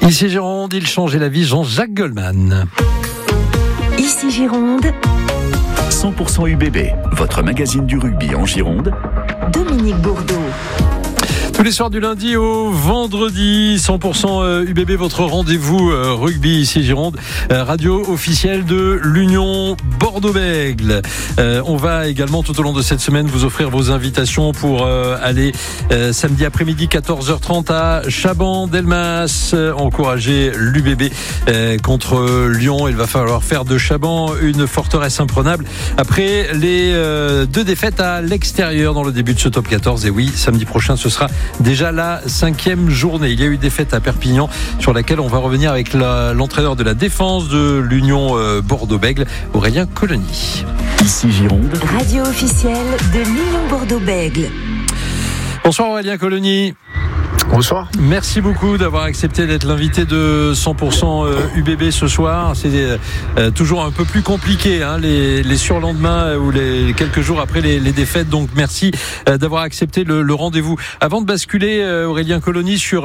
Ici Gironde, il changeait la vie, Jean-Jacques Goldman. Ici Gironde, 100% UBB, votre magazine du rugby en Gironde. Dominique Bourdeau. Tous les soirs du lundi au vendredi, 100% UBB, votre rendez-vous rugby ici Gironde, radio officielle de l'Union Bordeaux-Bègles. On va également tout au long de cette semaine vous offrir vos invitations pour aller samedi après-midi 14h30 à Chaban-Delmas, encourager l'UBB contre Lyon. Il va falloir faire de Chaban une forteresse imprenable après les deux défaites à l'extérieur dans le début de ce top 14. Et oui, samedi prochain ce sera déjà la 5e journée. Il y a eu défaite à Perpignan sur laquelle on va revenir avec l'entraîneur de la défense de l'Union Bordeaux-Bègles, Aurélien Colony. Ici Gironde, Radio officielle de l'Union Bordeaux-Bègles. Bonsoir Aurélien Colony. Bonsoir. Merci beaucoup d'avoir accepté d'être l'invité de 100% UBB ce soir. C'est toujours un peu plus compliqué, hein, les surlendemains ou les quelques jours après les défaites. Donc merci d'avoir accepté le rendez-vous. Avant de basculer, Aurélien Colony, sur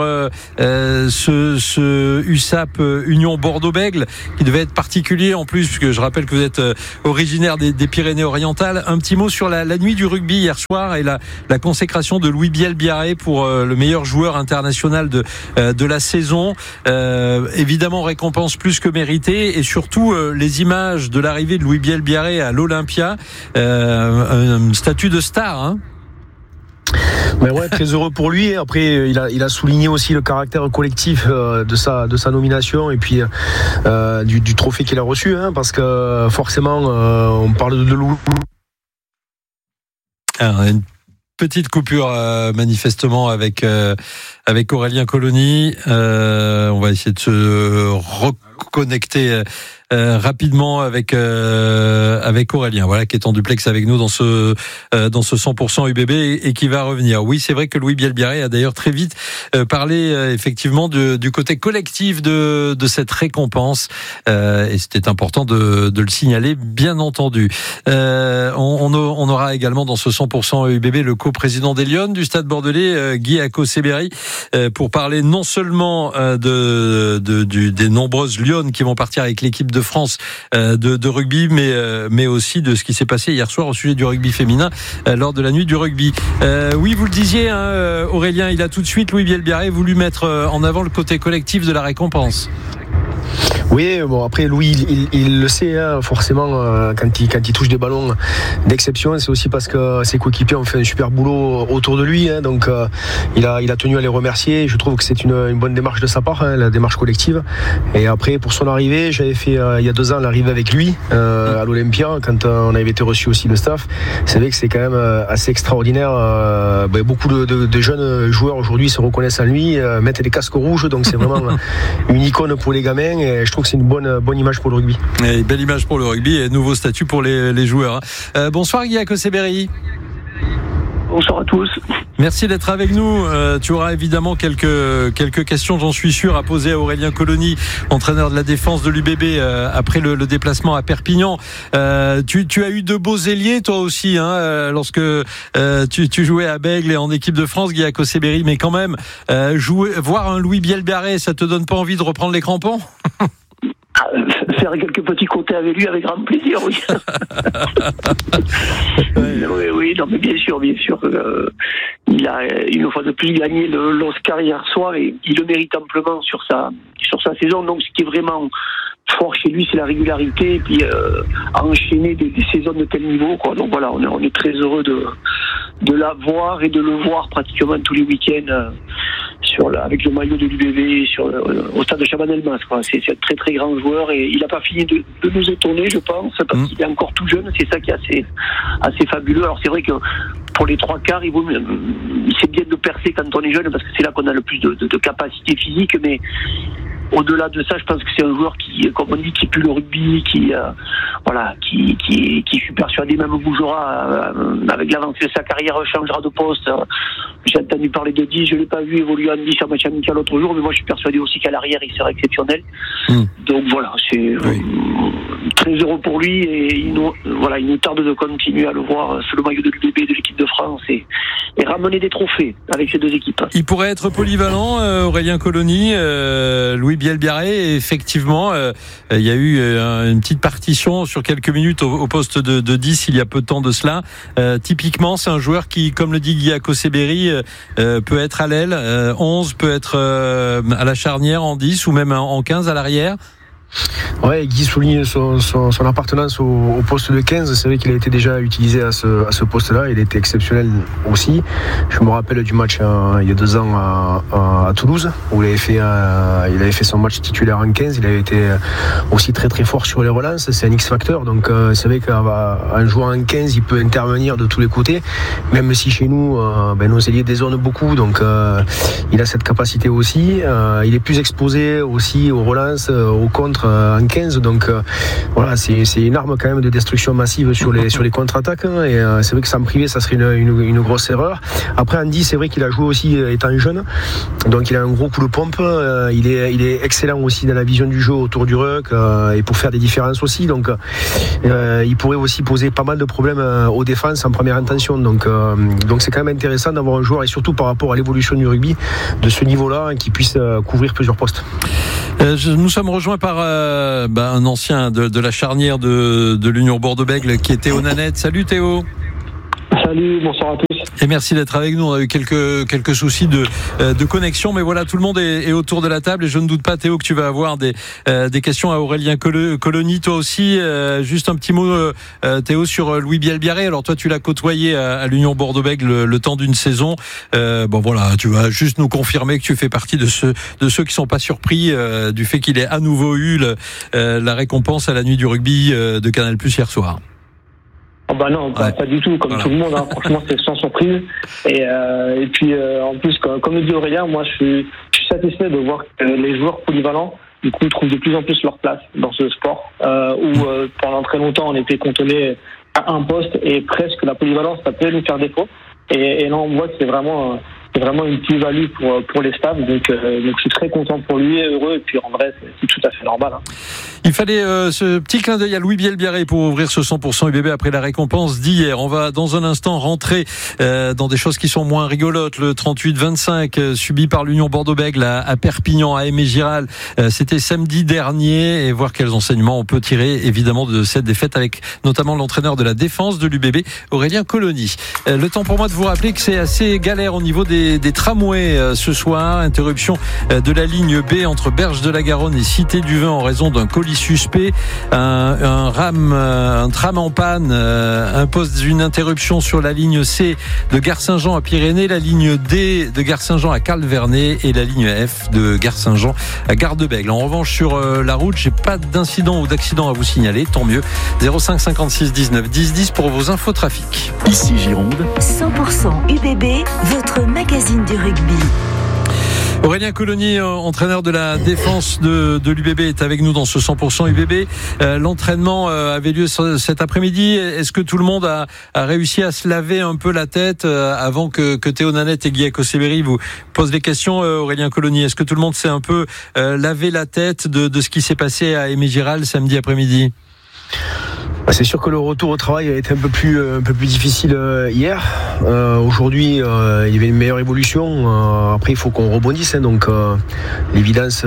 ce USAP Union Bordeaux-Bègles qui devait être particulier en plus, puisque je rappelle que vous êtes originaire des Pyrénées-Orientales. Un petit mot sur la nuit du rugby hier soir et la consécration de Louis Biel-Biarré pour le meilleur joueur international de la saison. Évidemment, récompense plus que méritée, et surtout les images de l'arrivée de Louis Biel-Biarré à l'Olympia, un statut de star, hein. Mais ouais, très heureux pour lui. Après, il a souligné aussi le caractère collectif de sa nomination et puis du trophée qu'il a reçu, hein, parce que forcément on parle de Louis. Une petite coupure manifestement avec Aurélien Colony. On va essayer de se reconnecter rapidement avec Aurélien, voilà, qui est en duplex avec nous dans ce 100% UBB et qui va revenir. Oui, c'est vrai que Louis Biel-Biarré a d'ailleurs très vite parlé effectivement du côté collectif de cette récompense, et c'était important de le signaler, bien entendu. On aura également dans ce 100% UBB le co-président des Lions du Stade Bordelais, Guy Akoseberi, pour parler non seulement des nombreuses Lions qui vont partir avec l'équipe de France de rugby, mais aussi de ce qui s'est passé hier soir au sujet du rugby féminin lors de la nuit du rugby. Oui, vous le disiez, hein, Aurélien, il a tout de suite, Louis Biel-Biarré, voulu mettre en avant le côté collectif de la récompense. Oui, bon, après Louis, il le sait, hein, forcément, quand il touche des ballons d'exception, c'est aussi parce que ses coéquipiers ont fait un super boulot autour de lui, hein, donc il a tenu à les remercier. Je trouve que c'est une bonne démarche de sa part, hein, la démarche collective. Et après, pour son arrivée, j'avais fait il y a 2 ans l'arrivée avec lui à l'Olympia, quand on avait été reçu aussi le staff. C'est vrai que c'est quand même assez extraordinaire. Beaucoup de jeunes joueurs aujourd'hui se reconnaissent en lui, mettent des casques rouges, donc c'est vraiment une icône pour les gamins, et je trouve que c'est une bonne image pour le rugby. Et belle image pour le rugby et nouveau statut pour les joueurs. Bonsoir Guy Akoseberi. Bonsoir à tous. Merci d'être avec nous. Tu auras évidemment quelques questions, j'en suis sûr, à poser à Aurélien Colony, entraîneur de la défense de l'UBB après le déplacement à Perpignan. Tu as eu de beaux ailiers toi aussi, hein, lorsque tu jouais à Bègles et en équipe de France, Guy Akoseberi, mais quand même voir un Louis Biel-Biarré, ça te donne pas envie de reprendre les crampons? Faire quelques petits côtés avec lui avec grand plaisir, oui. oui, non, mais bien sûr. Il a une fois de plus gagné l'Oscar hier soir et il le mérite amplement sur sa saison. Donc, ce qui est vraiment fort chez lui, c'est la régularité et puis enchaîner des saisons de tel niveau, quoi. Donc voilà, on est très heureux de la voir et de le voir pratiquement tous les week-ends avec le maillot de l'UBB au stade de Chaban-Delmas, quoi. C'est un très très grand joueur et il n'a pas fini de nous étonner, je pense, parce qu'il est encore tout jeune. C'est ça qui est assez fabuleux. Alors c'est vrai que pour les 3 quarts, c'est bien de percer quand on est jeune, parce que c'est là qu'on a le plus de capacité physique, mais au-delà de ça, je pense que c'est un joueur qui, comme on dit, qui pue le rugby, qui je suis persuadé même bougera avec l'avancée de sa carrière, changera de poste. J'ai entendu parler de 10, je l'ai pas vu évoluer en 10 en match amical l'autre jour, mais moi je suis persuadé aussi qu'à l'arrière il sera exceptionnel. Donc voilà, c'est très heureux pour lui et il nous tarde de continuer à le voir sous le maillot de l'UBB de l'équipe de France et ramener des trophées avec ces deux équipes. Il pourrait être polyvalent, Aurélien Colony, Louis Bielbiarré. Et effectivement, il y a eu une petite partition sur quelques minutes au poste de 10 il y a peu de temps de cela. Typiquement, c'est un joueur qui, comme le dit Guy Akoseberi, peut être à l'aile, 11, peut être à la charnière en 10 ou même en 15 à l'arrière. Ouais, Guy souligne son appartenance au poste de 15. C'est vrai qu'il a été déjà utilisé à ce poste-là. Il était exceptionnel aussi. Je me rappelle du match il y a 2 ans à Toulouse où il avait fait son match titulaire en 15. Il avait été aussi très très fort sur les relances. C'est un X-factor. Donc c'est vrai qu'en jouant en 15, il peut intervenir de tous les côtés. Même si chez nous, nos ailiers dézonent beaucoup. Donc il a cette capacité aussi. Il est plus exposé aussi aux relances, aux contres en 15, donc voilà, c'est une arme quand même de destruction massive sur les contre-attaques, hein, et c'est vrai que sans priver ça serait une grosse erreur. Après en 10, c'est vrai qu'il a joué aussi étant jeune, donc il a un gros coup de pompe, il est excellent aussi dans la vision du jeu autour du ruck et pour faire des différences aussi, donc il pourrait aussi poser pas mal de problèmes aux défenses en première intention, donc c'est quand même intéressant d'avoir un joueur, et surtout par rapport à l'évolution du rugby de ce niveau-là, hein, qui puisse couvrir plusieurs postes. Nous sommes rejoints par un ancien de la charnière de l'Union Bordeaux-Bègles qui est Théo Nanette. Salut Théo. Salut, bonsoir à tous. Et merci d'être avec nous. On a eu quelques soucis de connexion, mais voilà, tout le monde est autour de la table et je ne doute pas, Théo, que tu vas avoir des questions à Aurélien Colony. Toi aussi, juste un petit mot, Théo, sur Louis Bielbiarré. Alors toi, tu l'as côtoyé à l'Union Bordeaux-Bègles le temps d'une saison. Tu vas juste nous confirmer que tu fais partie de ceux qui sont pas surpris du fait qu'il ait à nouveau eu la récompense à la nuit du rugby de Canal+ hier soir. Non, pas du tout, comme tout le monde, hein. Franchement, c'est sans surprise. Et puis, en plus, comme le dit Aurélien, moi, je suis satisfait de voir que les joueurs polyvalents, du coup, trouvent de plus en plus leur place dans ce sport, où pendant très longtemps, on était cantonné à un poste et presque la polyvalence, ça peut nous faire défaut. Et là, on voit que c'est vraiment une plus-value pour les staffs. Donc, je suis très content pour lui et heureux. Et puis, en vrai, c'est tout à fait normal, hein. Il fallait ce petit clin d'œil à Louis Bielbiarré pour ouvrir ce 100% UBB après la récompense d'hier. On va dans un instant rentrer dans des choses qui sont moins rigolotes. Le 38-25 subi par l'Union Bordeaux-Bègles à Perpignan, à Aimé-Giral. C'était samedi dernier, et voir quels enseignements on peut tirer évidemment de cette défaite avec notamment l'entraîneur de la défense de l'UBB, Aurélien Colony. Le temps pour moi de vous rappeler que c'est assez galère au niveau des tramways ce soir. Interruption de la ligne B entre Berge de la Garonne et Cité du Vin en raison d'un colis suspect. Un tram en panne impose une interruption sur la ligne C de Gare Saint-Jean à Pyrénées, la ligne D de Gare Saint-Jean à Carle-Vernet et la ligne F de Gare Saint-Jean à Gare de Bègles. En revanche, sur la route, j'ai pas d'incident ou d'accident à vous signaler, tant mieux. 05 56 19 10 10 pour vos infos trafic. Ici Gironde. 100% UBB, votre magazine du rugby. Aurélien Colony, entraîneur de la défense de l'UBB, est avec nous dans ce 100% UBB. L'entraînement avait lieu cet après-midi. Est-ce que tout le monde a réussi à se laver un peu la tête avant que Théo Nanette et Guy Akoseberi vous posent les questions, Aurélien Colony? Est-ce que tout le monde s'est un peu lavé la tête de ce qui s'est passé à Aimé-Giral samedi après-midi? C'est sûr que le retour au travail a été un peu plus difficile hier. Aujourd'hui, il y avait une meilleure évolution. Après, il faut qu'on rebondisse, hein, donc l'évidence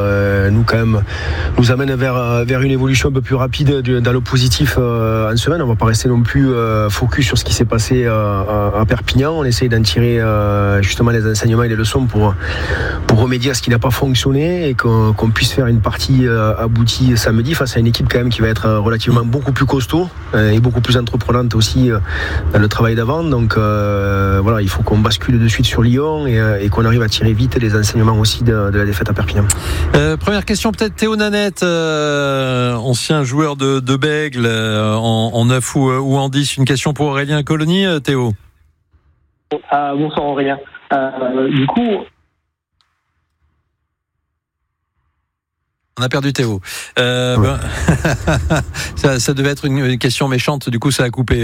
nous amène vers une évolution un peu plus rapide dans le positif en semaine. On va pas rester non plus focus sur ce qui s'est passé à Perpignan. On essaye d'en tirer justement les enseignements et les leçons pour remédier à ce qui n'a pas fonctionné et qu'on puisse faire une partie aboutie samedi face à une équipe quand même qui va être relativement beaucoup plus costaud et beaucoup plus entreprenante aussi dans le travail d'avant. Donc il faut qu'on bascule de suite sur Lyon et qu'on arrive à tirer vite les enseignements aussi de la défaite à Perpignan. Première question peut-être, Théo Nanette, ancien joueur de Bègles en 9 ou en 10. Une question pour Aurélien Colony, Théo. Bonsoir Aurélien. Du coup... On a perdu Théo. Ben, ça devait être une question méchante, du coup ça a coupé.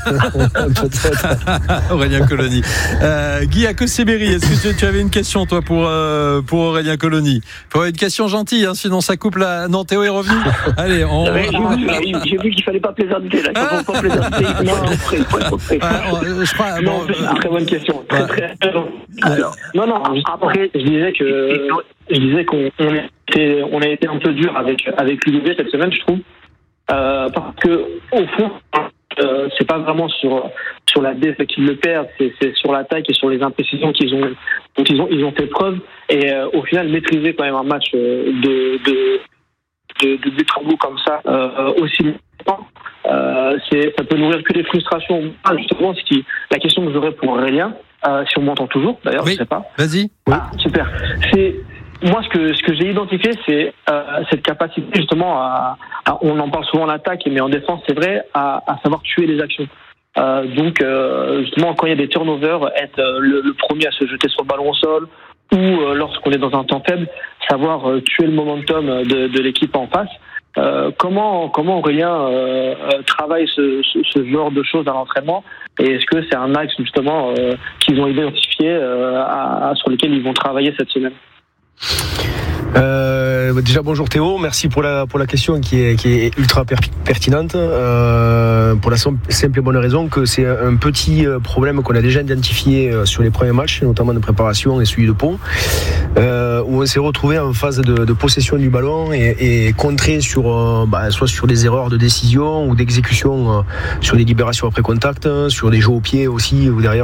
Aurélien Colony. Guy à Cossébéry, est-ce que tu avais une question toi pour Aurélien Colony? Faut avoir une question gentille, hein, sinon ça coupe la. Non, Théo est revenu. Allez, j'ai vu qu'il fallait pas plaisanter là. Il faut pas plaisanter. Je crois. Non, très bonne question. Très. Alors, non. Après, je disais qu'on a été un peu dur avec l'UBB cette semaine, je trouve, parce que au fond, c'est pas vraiment sur la défaite qu'ils le perdent, c'est sur l'attaque et sur les imprécisions dont ils ont fait preuve, et au final maîtriser quand même un match de but en bout comme ça aussi longtemps, ça peut nourrir que des frustrations. Justement, la question que j'aurais pour Aurélien, si on m'entend toujours, d'ailleurs, oui. Je sais pas. Vas-y. Ah, super. Moi, ce que j'ai identifié, c'est cette capacité justement on en parle souvent en attaque, mais en défense, c'est vrai, à savoir tuer les actions. Donc, justement, quand il y a des turnovers, être le premier à se jeter sur le ballon au sol, ou lorsqu'on est dans un temps faible, savoir tuer le momentum de l'équipe en face. Comment Aurélien travaille ce genre de choses à l'entraînement, et est-ce que c'est un axe justement qu'ils ont identifié sur lequel ils vont travailler cette semaine? Déjà bonjour Théo, merci pour la question qui est ultra pertinente, pour la simple et bonne raison que c'est un petit problème qu'on a déjà identifié sur les premiers matchs, notamment de préparation et celui de Pau, où on s'est retrouvé en phase de possession du ballon et contré soit sur des erreurs de décision ou d'exécution, sur des libérations après contact, sur des jeux au pied aussi, ou derrière